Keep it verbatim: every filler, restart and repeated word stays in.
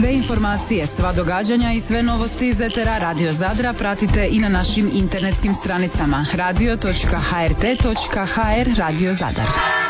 Sve informacije, sva događanja i sve novosti iz etera Radio Zadra pratite i na našim internetskim stranicama radio točka h r t točka h r Radio Zadar.